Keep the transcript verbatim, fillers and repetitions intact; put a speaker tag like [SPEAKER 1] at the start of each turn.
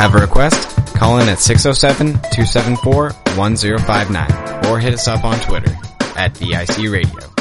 [SPEAKER 1] Have a request? Call in at six oh seven, two seven four, one oh five nine or hit us up on Twitter at B I C Radio.